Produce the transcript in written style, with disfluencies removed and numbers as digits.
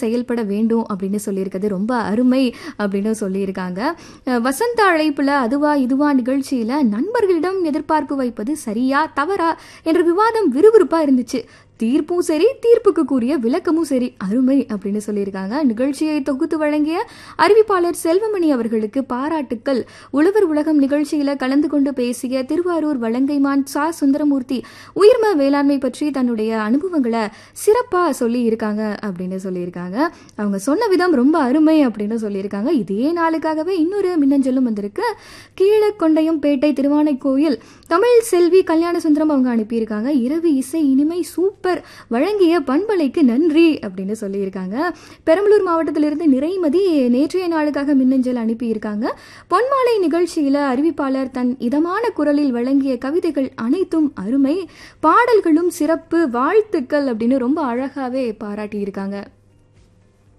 செயல்பட வேண்டும் அப்படின்னு சொல்லியிருக்கிறது ரொம்ப அருமை அப்படின்னு சொல்லியிருக்காங்க. வசந்த அழைப்புல அதுவா இதுவா நிகழ்ச்சியில நண்பர்களிடம் எதிர்பார்ப்பு வைப்பது சரியா தவறா என்ற விவாதம் விறுவிறுப்பா இருந்துச்சு. தீர்ப்பும் சரி, தீர்ப்புக்கு கூறிய விளக்கமும் சரி, அருமை அப்படின்னு சொல்லியிருக்காங்க. நிகழ்ச்சியை தொகுத்து வழங்கிய அறிவிப்பாளர் செல்வமணி அவர்களுக்கு பாராட்டுக்கள். உழவர் உலகம் நிகழ்ச்சியில கலந்து கொண்டு பேசிய திருவாரூர் வலங்கைமான் சா சுந்தரமூர்த்தி உயிர்ம வேளாண்மை பற்றி தன்னுடைய அனுபவங்களை சிறப்பா சொல்லி இருக்காங்க அப்படின்னு சொல்லியிருக்காங்க. அவங்க சொன்ன விதம் ரொம்ப அருமை அப்படின்னு சொல்லியிருக்காங்க. இதே நாளுக்காகவே இன்னொரு மின்னஞ்சலும் வந்திருக்கு. கீழக்கொண்டையம்பேட்டை திருவானைக்கோயில் தமிழ் செல்வி கல்யாண சுந்தரம் அவங்க அனுப்பியிருக்காங்க. இரவு இசை இனிமை சூப்பர், வழங்கிய பண்பலைக்கு நன்றி அப்படின்னு சொல்லியிருக்காங்க. பெரம்பலூர் மாவட்டத்திலிருந்து நிறைமதி நேற்றைய நாளுக்காக மின்னஞ்சல் அனுப்பியிருக்காங்க. பொன்மாலை நிகழ்ச்சியில அறிவிப்பாளர் தன் இதமான குரலில் வழங்கிய கவிதைகள் அனைத்தும் அருமை, பாடல்களும் சிறப்பு, வாழ்த்துக்கள் அப்படின்னு ரொம்ப அழகாவே பாராட்டியிருக்காங்க.